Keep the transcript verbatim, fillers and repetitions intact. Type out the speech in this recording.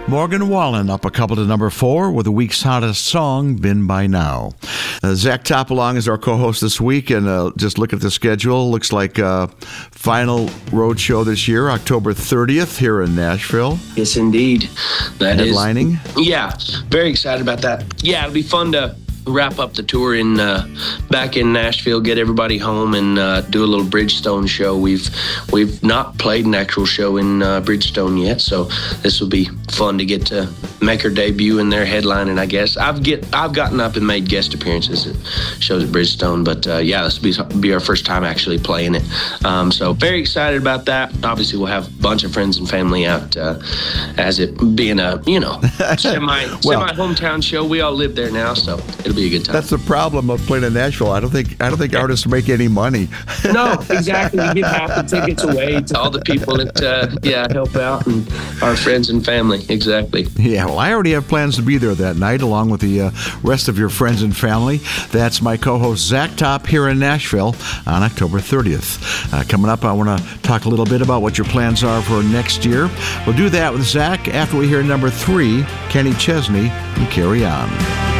Morgan Wallen up a couple to number four with the week's hottest song, Been By Now. Uh, Zach Topalong is our co-host this week, and uh, just look at the schedule. Looks like uh, final road show this year, October thirtieth here in Nashville. Yes, indeed. That Headlining. Is, yeah, very excited about that. Yeah, it'll be fun to wrap up the tour in uh, back in Nashville, get everybody home, and uh, do a little Bridgestone show. We've we've not played an actual show in uh, Bridgestone yet, so this will be fun to get to make our debut in their headlining. I guess I've get I've gotten up and made guest appearances at shows at Bridgestone, but uh, yeah, this will be, be our first time actually playing it. Um, so very excited about that. Obviously, we'll have a bunch of friends and family out, uh, as it being a you know semi well, semi hometown show. We all live there now, so it'll be a good time. That's the problem of playing in Nashville. I don't think I don't think artists make any money. No, exactly. We give half the tickets away to all the people that uh, yeah help out, and our friends and family. Exactly. Yeah, well, I already have plans to be there that night, along with the uh, rest of your friends and family. That's my co-host Zach Top here in Nashville on October thirtieth. Uh, coming up, I want to talk a little bit about what your plans are for next year. We'll do that with Zach after we hear number three, Kenny Chesney, and Carry On.